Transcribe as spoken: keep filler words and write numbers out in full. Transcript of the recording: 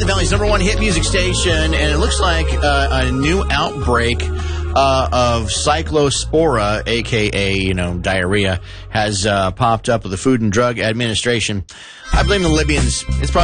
the Valley's number one hit music station, and it looks like uh, a new outbreak uh, of cyclospora, a k a, you know, diarrhea, has uh, popped up with the Food and Drug Administration. I blame the Libyans. It's probably